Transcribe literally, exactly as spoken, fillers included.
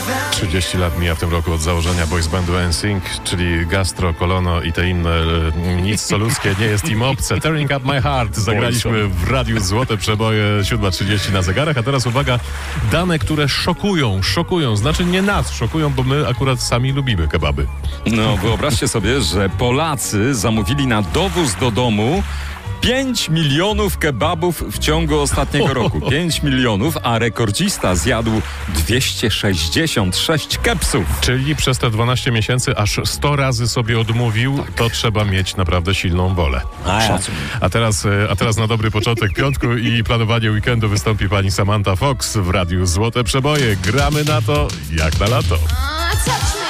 trzydzieści lat mija w tym roku od założenia boys bandu N Sync, czyli Gastro, Kolono i te inne e, nic co ludzkie nie jest im obce. Tearing Up My Heart zagraliśmy w radiu Złote Przeboje, siódma trzydzieści na zegarach, a teraz uwaga, dane, które szokują, szokują, znaczy nie nas szokują, bo my akurat sami lubimy kebaby. No wyobraźcie sobie, że Polacy zamówili na dowóz do domu pięć milionów kebabów w ciągu ostatniego roku. pięć milionów, a rekordzista zjadł dwieście sześćdziesiąt sześć kepsów. Czyli przez te dwanaście miesięcy aż sto razy sobie odmówił, tak. To trzeba mieć naprawdę silną wolę. A, ja. a, teraz, a teraz na dobry początek piątku i planowanie weekendu wystąpi pani Samantha Fox w radiu Złote Przeboje. Gramy na to jak na lato.